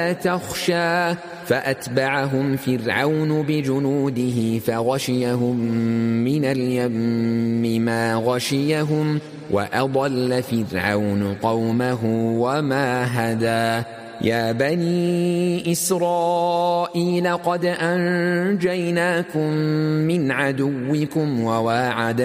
تخشى فأتبعهم فرعون بجنوده فغشيهم من اليم ما غشيهم وأضل فرعون قومه وما هدى يا بني إسرائيل قد أنجيناكم من عدوكم وواعدناكم